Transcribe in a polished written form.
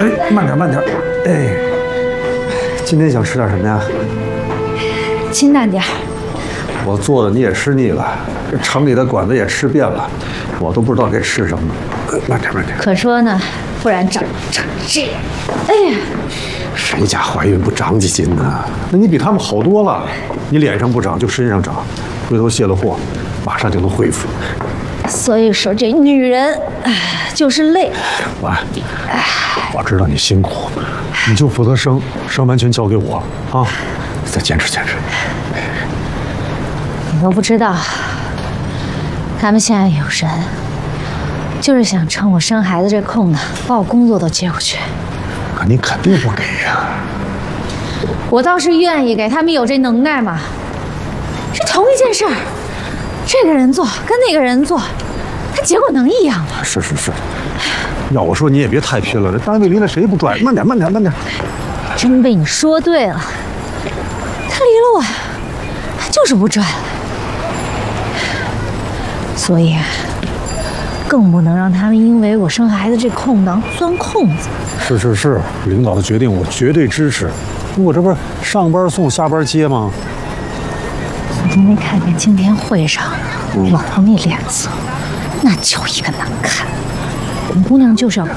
哎，慢点，慢点。哎，今天想吃点什么呀？ 清淡点儿。 我做的你也吃腻了，这城里的馆子也吃遍了，我都不知道该吃什么。慢点，慢点。 可说呢，不然长这样。哎呀， 谁家怀孕不长几斤呢？那你比他们好多了。你脸上不长，就身上长，回头卸了货，马上就能恢复。 所以说这女人，就是累。 完，我知道你辛苦，你就负责生完全交给我啊！再坚持坚持。 你都不知道，他们现在有人，就是想趁我生孩子这空呢，把我工作都接过去。 可你肯定不给呀！ 我倒是愿意给他们有这能耐嘛。这同一件事儿，这个人做跟那个人做，他结果能一样吗？ 是。要我说你也别太拼了，这单位离了谁不拽？慢点。 真被你说对了，他离了我，他就是不拽。所以，更不能让他们因为我生孩子这空档钻空子。 是，领导的决定我绝对支持。我这不是上班送，下班接吗？ 你没看见今天会上老头那脸色，那叫一个难看。本姑娘就是要